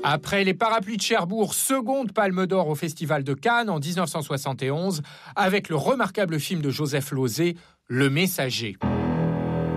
Après les parapluies de Cherbourg, seconde palme d'or au Festival de Cannes en 1971, avec le remarquable film de Joseph Losey, Le Messager.